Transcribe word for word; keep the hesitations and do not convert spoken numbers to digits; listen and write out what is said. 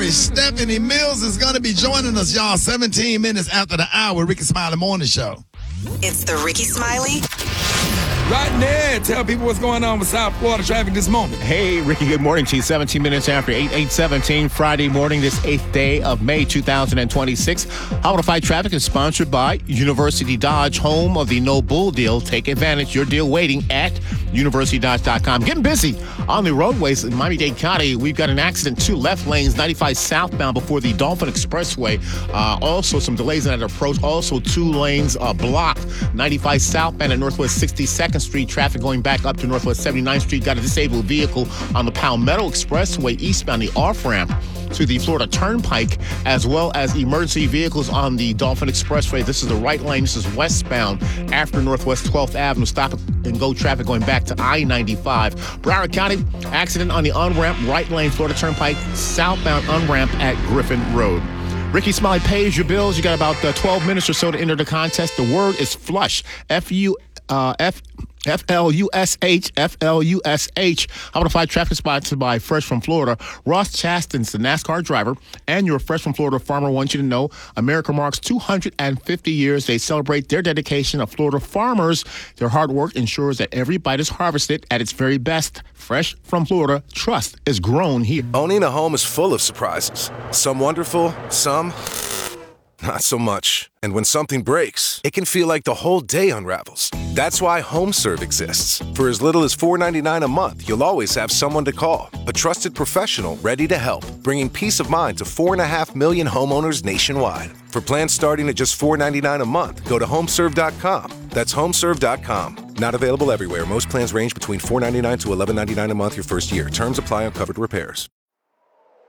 Mary Stephanie Mills is going to be joining us, y'all, seventeen minutes after the hour, Ricky Smiley Morning Show. It's the Ricky Smiley. Right there, tell people what's going on with South Florida traffic this moment. Hey, Ricky, good morning to you. seventeen minutes after eight, eight seventeen, Friday morning, this eighth day of May two thousand twenty-six. How to Fight Traffic is sponsored by University Dodge, home of the No Bull deal. Take advantage. Your deal waiting at university dodge dot com. Getting busy on the roadways in Miami-Dade County. We've got an accident, two left lanes, ninety-five southbound before the Dolphin Expressway. Uh, also, some delays in that approach. Also, two lanes uh, blocked. ninety-five southbound at Northwest sixty-second Street. Traffic going back up to Northwest seventy-ninth Street. Got a disabled vehicle on the Palmetto Expressway eastbound, the off-ramp to the Florida Turnpike, as well as emergency vehicles on the Dolphin Expressway. This is the right lane. This is westbound after Northwest twelfth Avenue. Stop and go traffic going back to I ninety-five. Broward County, accident on the on-ramp, right lane, Florida Turnpike, southbound on-ramp at Griffin Road. Ricky Smiley pays your bills. You got about uh, twelve minutes or so to enter the contest. The word is flush. F U uh, F. F L U S H, F L U S H. How about a five traffic spots by Fresh from Florida? Ross Chasten's the NASCAR driver, and your Fresh from Florida farmer wants you to know America marks two hundred fifty years. They celebrate their dedication of Florida farmers. Their hard work ensures that every bite is harvested at its very best. Fresh from Florida, trust is grown here. Owning a home is full of surprises. Some wonderful, some not so much. And when something breaks, it can feel like the whole day unravels. That's why HomeServe exists. For as little as four dollars and ninety-nine cents a month, you'll always have someone to call. A trusted professional ready to help, bringing peace of mind to four point five million homeowners nationwide. For plans starting at just four dollars and ninety-nine cents a month, go to homeserve dot com. That's homeserve dot com. Not available everywhere. Most plans range between four dollars and ninety-nine cents to eleven dollars and ninety-nine cents a month your first year. Terms apply on covered repairs.